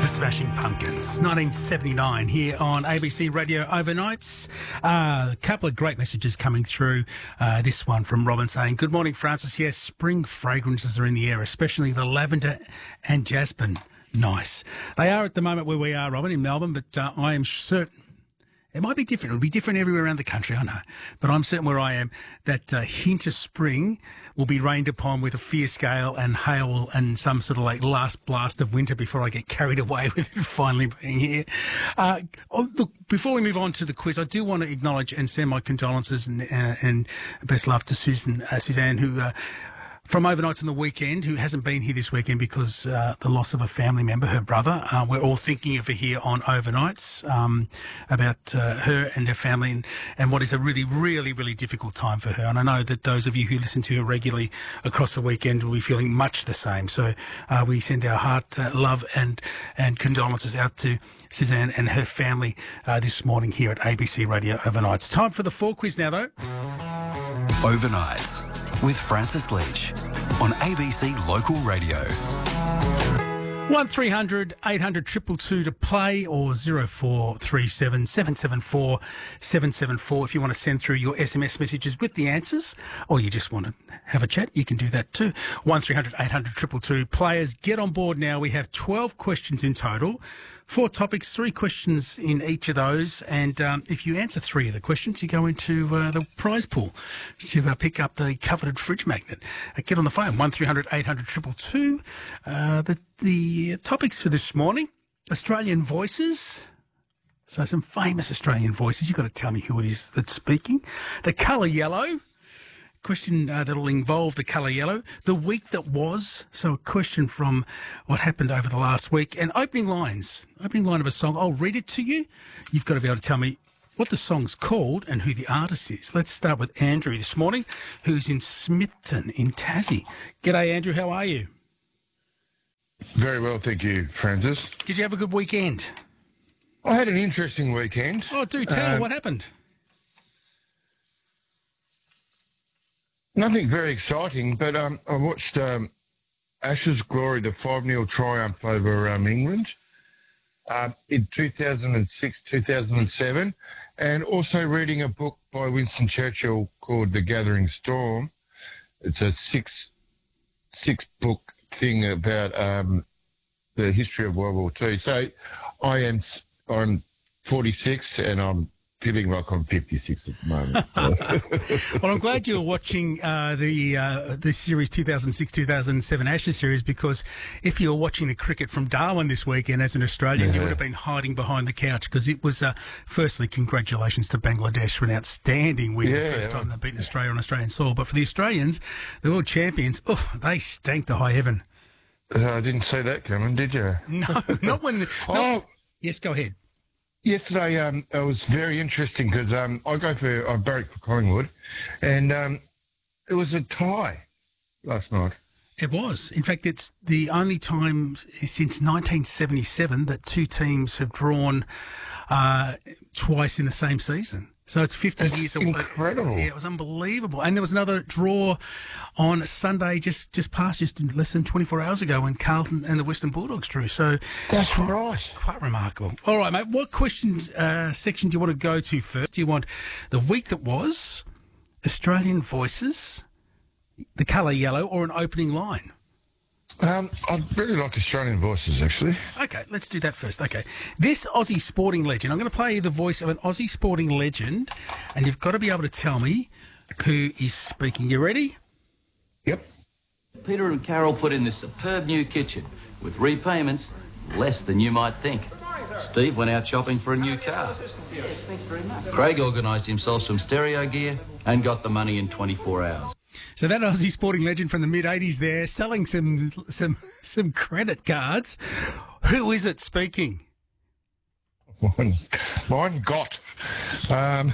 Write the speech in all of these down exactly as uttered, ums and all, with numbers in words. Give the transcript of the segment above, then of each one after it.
Smashing Pumpkins, nineteen seventy-nine, here on A B C Radio Overnights. Uh, a couple of great messages coming through. Uh, this one from Robin saying, "Good morning, Francis. Yes, spring fragrances are in the air, especially the lavender and jasmine. Nice. They are at the moment where we are, Robin, in Melbourne, but uh, I am certain it might be different. It'll be different everywhere around the country, I know. But I'm certain where I am that uh, hint of spring will be rained upon with a fierce gale and hail and some sort of like last blast of winter before I get carried away with it finally being here. Uh, oh, look, before we move on to the quiz, I do want to acknowledge and send my condolences and, uh, and best love to Susan, uh, Suzanne, who... Uh, from Overnights on the Weekend, who hasn't been here this weekend because uh, the loss of a family member, her brother. Uh, we're all thinking of her here on Overnights, um, about uh, her and her family and, and what is a really, really, really difficult time for her. And I know that those of you who listen to her regularly across the weekend will be feeling much the same. So uh, we send our heart, uh, love and, and condolences out to Suzanne and her family uh, this morning here at A B C Radio Overnights. Time for the four quiz now, though. Overnights with Francis Leach on A B C Local Radio. one three hundred eight hundred two two two to play, or zero four three seven seven seven four seven seven four if you want to send through your S M S messages with the answers, or you just want to have a chat, you can do that too. one three hundred eight hundred two two two. Players, get on board now. We have twelve questions in total. Four topics, three questions in each of those, and um, if you answer three of the questions, you go into uh, the prize pool to uh, pick up the coveted fridge magnet. Uh, get on the phone, one three hundred eight hundred two two two. Uh, the, the topics for this morning, Australian voices. So some famous Australian voices. You've got to tell me who it is that's speaking. The colour yellow. Question uh, that'll involve the colour yellow. The week that was. So a question from what happened over the last week. And opening lines. Opening line of a song. I'll read it to you. You've got to be able to tell me what the song's called and who the artist is. Let's start with Andrew this morning, who's in Smithton in Tassie. G'day, Andrew. How are you? Very well, thank you, Francis. Did you have a good weekend? I had an interesting weekend. Oh, do tell. Um, what happened? Nothing very exciting, but um, I watched um, Ashes Glory, the five nil triumph over um, England uh, in two thousand six, two thousand seven, and also reading a book by Winston Churchill called The Gathering Storm. It's a six, six book thing about um, the history of World War Two. So I am I'm forty-six and I'm feeling like I'm fifty-six at the moment. Well, I'm glad you were watching uh, the uh, the series two thousand six two thousand seven Ashes series, because if you were watching the cricket from Darwin this weekend as an Australian, yeah. you would have been hiding behind the couch, because it was, uh, firstly, congratulations to Bangladesh for an outstanding win, yeah, the first time they've beaten Australia on Australian soil. But for the Australians, the world champions, oh, they stank to high heaven. Uh, I didn't see that coming, did you? No, not when... The, oh, not, yes, go ahead. Yesterday, um, it was very interesting because um, I go for I barrack for Collingwood, and um, it was a tie last night. It was. In fact, it's the only time since nineteen seventy-seven that two teams have drawn uh, twice in the same season. So it's fifty That's years. Incredible. Yeah, it was unbelievable. And there was another draw on Sunday just, just past, just less than twenty-four hours ago, when Carlton and the Western Bulldogs drew. So that's right. Quite remarkable. All right, mate. What questions uh, section do you want to go to first? Do you want the week that was, Australian voices, the colour yellow, or an opening line? Um, I'd really like Australian voices, actually. Okay, let's do that first. Okay. This Aussie sporting legend, I'm going to play you the voice of an Aussie sporting legend, and you've got to be able to tell me who is speaking. You ready? Yep. Peter and Carol put in this superb new kitchen with repayments less than you might think. Steve went out shopping for a new car. Yes, thanks very much. Craig organised himself some stereo gear and got the money in twenty-four hours. So that Aussie sporting legend from the mid-eighties there, selling some some some credit cards. Who is it speaking? Mine, mine's got. Um,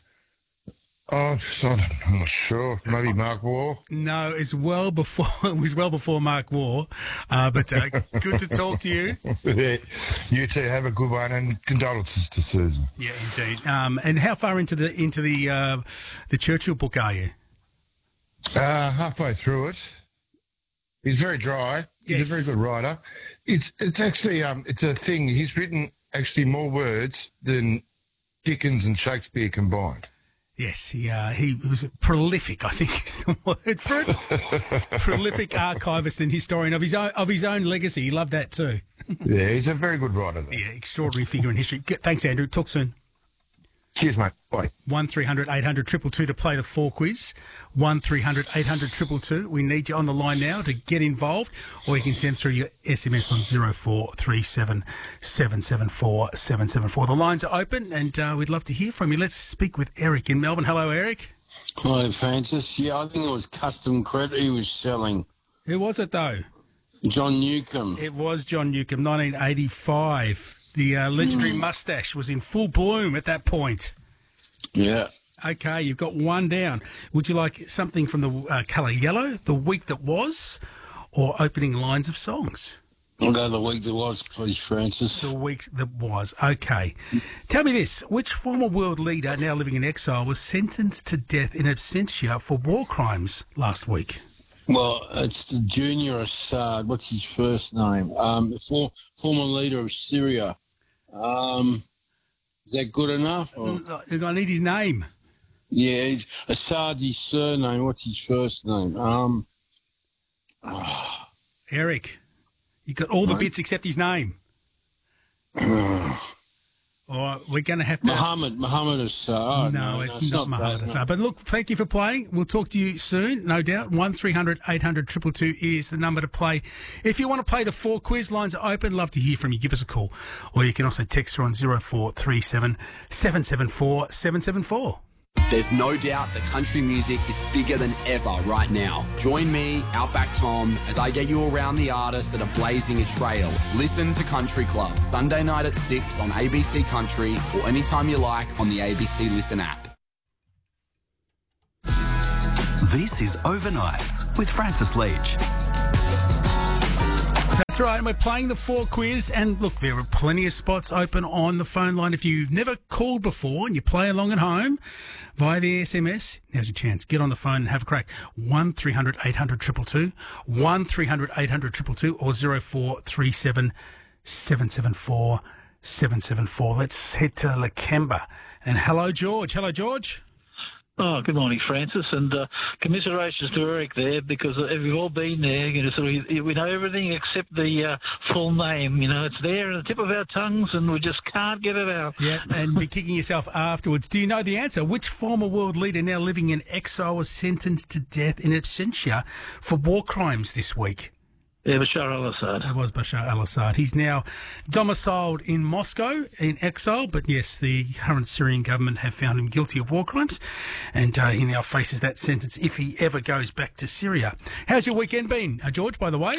oh, I'm not sure. Maybe Mark Waugh. No, it's well before. It was well before Mark Waugh. Uh, but uh, good to talk to you. Yeah, you too. Have a good one, and condolences to Susan. Yeah, indeed. Um, and how far into the into the uh, the Churchill book are you? Uh, halfway through it. He's very dry. He's Yes. a very good writer. It's it's actually um it's a thing. He's written actually more words than Dickens and Shakespeare combined. Yes, he uh, he was prolific, I think is the word for it. Prolific archivist and historian of his own of his own legacy. He loved that too. Yeah, he's a very good writer, though. Yeah, extraordinary figure in history. G- Thanks, Andrew. Talk soon. Cheers, mate. Bye. One three hundred eight hundred two two two to play the four quiz. One three hundred eight hundred two two two. We need you on the line now to get involved, or you can send through your S M S on zero four three seven seven seven four seven seven four. The lines are open, and uh, we'd love to hear from you. Let's speak with Eric in Melbourne. Hello, Eric. Hello, Francis. Yeah, I think it was Custom Credit he was selling. Who was it though? John Newcomb. It was John Newcomb, nineteen eighty-five. The uh, legendary mm. moustache was in full bloom at that point. Yeah. Okay, you've got one down. Would you like something from the uh, colour yellow, the week that was, or opening lines of songs? I'll go the week that was, please, Francis. The week that was. Okay. Tell me this. Which former world leader now living in exile was sentenced to death in absentia for war crimes last week? Well, it's the Junior Assad. What's his first name? Um, for, former leader of Syria. Um, is that good enough? Or? I need his name. Yeah, he's Assad's surname. What's his first name? Um, oh. Eric, you got all the what? bits except his name. Or we're going to have to... Muhammad, Muhammad Assad. No, no, it's, no, it's not, not Muhammad that, Assad. no. But look, thank you for playing. We'll talk to you soon, no doubt. one three hundred eight hundred two two two is the number to play. If you want to play the four quiz, lines are open. Love to hear from you. Give us a call. Or you can also text her on zero four three seven seven seven four seven seven four. There's no doubt that country music is bigger than ever right now. Join me, Outback Tom, as I get you around the artists that are blazing a trail. Listen to Country Club, Sunday night at six on A B C Country, or anytime you like on the A B C Listen app. This is Overnights with Francis Leach. That's right, and we're playing the four quiz, and look, there are plenty of spots open on the phone line. If you've never called before and you play along at home via the S M S, now's your chance. Get on the phone and have a crack. one three hundred eight hundred two two two, one three hundred eight hundred two two two, or zero four three seven seven seven four seven seven four. Let's head to Lakemba. And hello, George. Hello, George. Oh, good morning, Francis, and uh, commiserations to Eric there, because uh, we've all been there. You know, so we, we know everything except the uh, full name. You know, it's there at the tip of our tongues, and we just can't get it out. Yeah, and be kicking yourself afterwards. Do you know the answer? Which former world leader now living in exile was sentenced to death in absentia for war crimes this week? Yeah, Bashar al-Assad. It was Bashar al-Assad. He's now domiciled in Moscow in exile, but yes, the current Syrian government have found him guilty of war crimes, and uh, he now faces that sentence if he ever goes back to Syria. How's your weekend been, uh, George, by the way?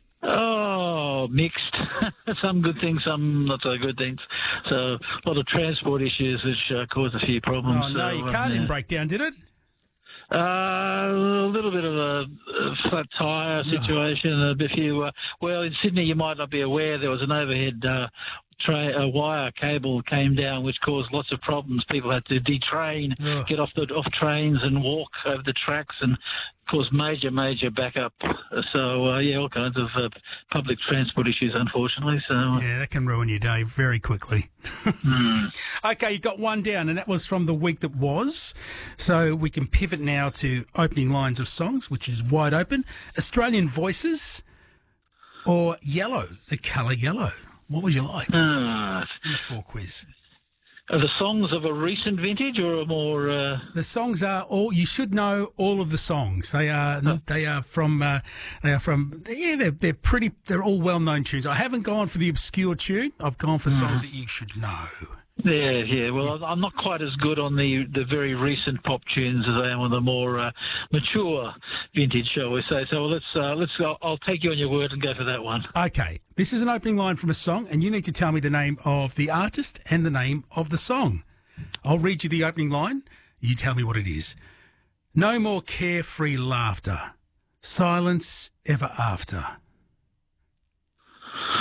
Oh, mixed. Some good things, some not so good things. So a lot of transport issues which uh, caused a few problems. Oh, no, so, your car um, didn't yeah. break down, did it? Uh, a little bit of a, a flat tyre situation. A few, uh, well, in Sydney, you might not be aware there was an overhead uh, tra- a wire cable came down, which caused lots of problems. People had to detrain, Ugh. get off the off trains, and walk over the tracks, and caused major, major backup. So uh, yeah, all kinds of uh, public transport issues, unfortunately. So uh, Yeah, that can ruin your day very quickly. mm. Okay, you got one down, and that was from the week that was. So we can pivot now to opening lines of songs, which is wide open. Australian Voices or Yellow, the colour yellow. What would you like uh, in the four quiz? Are the songs of a recent vintage or a more? Uh... The songs are all. You should know all of the songs. They are. Oh. They are from. Uh, they are from. Yeah, they're they're pretty. They're all well known tunes. I haven't gone for the obscure tune. I've gone for songs that you should know. Yeah, yeah. Well, I'm not quite as good on the, the very recent pop tunes as I am on the more uh, mature vintage, shall we say. So let's uh, let's. I'll, I'll take you on your word and go for that one. Okay, this is an opening line from a song, and you need to tell me the name of the artist and the name of the song. I'll read you the opening line. You tell me what it is. No more carefree laughter, silence ever after.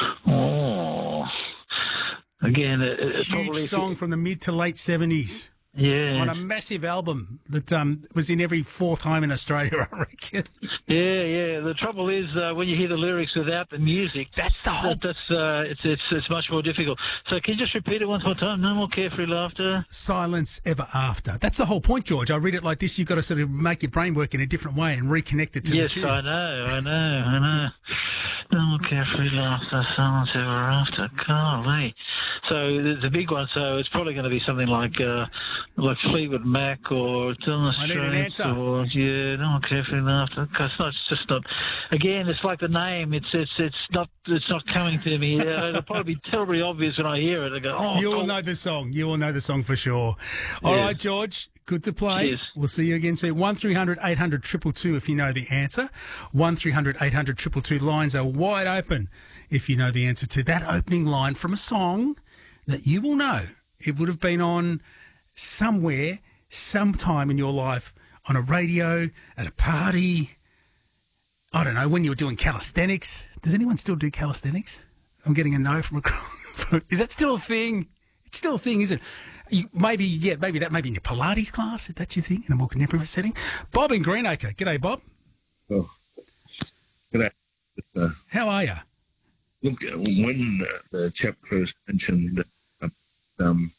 Oh, again, it, it Huge probably song from the mid to late seventies. Yeah. On a massive album that um, was in every fourth home in Australia, I reckon. Yeah, yeah. The trouble is uh, when you hear the lyrics without the music, That's the whole... that, that's uh, it's it's it's much more difficult. So can you just repeat it once more time? No more carefree laughter. Silence ever after. That's the whole point, George. I read it like this. You've got to sort of make your brain work in a different way and reconnect it to Yes, the tune. I know, I know, I know. No more carefree laughter, silence ever after. Golly. So there's a big one. So it's probably going to be something like uh, like Fleetwood Mac or Dylan I need an Straits answer. or yeah, no more carefree laughter. Because it's not, it's just not. Again, it's like the name. It's it's it's not it's not coming to me. Uh, it'll probably be terribly obvious when I hear it. I go, oh, You will oh. know the song. You will know the song for sure. All Yes. right, George. Good to play. Cheers. We'll see you again soon. one three hundred eight hundred two two two if you know the answer. one three hundred eight hundred two two two. Lines are wide open if you know the answer to that opening line from a song that you will know. It would have been on somewhere, sometime in your life, on a radio, at a party. I don't know, when you were doing calisthenics. Does anyone still do calisthenics? I'm getting a no from a... Is that still a thing? It's still a thing, isn't it? You, maybe, yeah, maybe that maybe in your Pilates class, if that's your thing, in a more contemporary setting. Bob in Greenacre. G'day, Bob. Oh, g'day. Uh, How are you? look, uh, when uh, the chap first mentioned uh, um,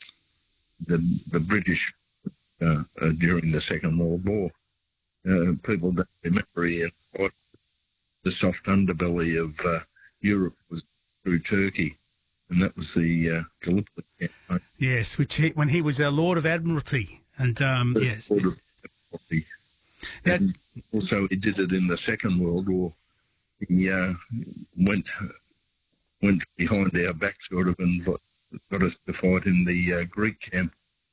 the the British uh, uh, during the Second World War, uh, people don't remember Ian, what the soft underbelly of uh, Europe was through Turkey. And that was the uh, Gallipoli campaign. Yes, which he, when he was a Lord of Admiralty. And, um, yes. Lord of Admiralty. That, And also, he did it in the Second World War. He uh, went went behind our back, sort of, and got us to fight in the uh, Greek camp.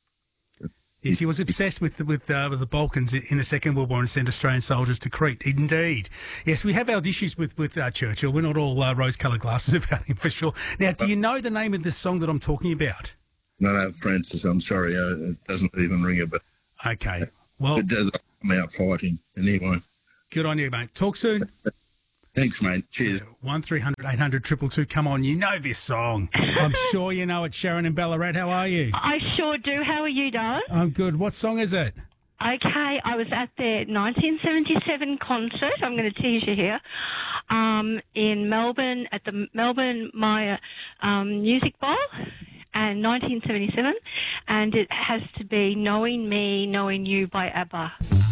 yes, he was obsessed with the, with, uh, with the Balkans in the Second World War and sent Australian soldiers to Crete. Indeed. Yes, we have our issues with, with uh, Churchill. We're not all uh, rose-coloured glasses about him, for sure. Now, do you know the name of the song that I'm talking about? No, no, Francis, I'm sorry, uh, it doesn't even ring a bell. Okay. Well, It does come out fighting anyway. good on you, mate. Talk soon. Thanks, mate. Cheers. one three hundred eight hundred two two two. Come on, you know this song. I'm sure you know it. Sharon and Ballarat, how are you? I sure do. How are you, darling? I'm good. What song is it? Okay, I was at their nineteen seventy-seven concert. I'm going to tease you here. Um, in Melbourne, at the Melbourne Maya um, Music Bowl, and nineteen seventy-seven, and it has to be Knowing Me, Knowing You by ABBA.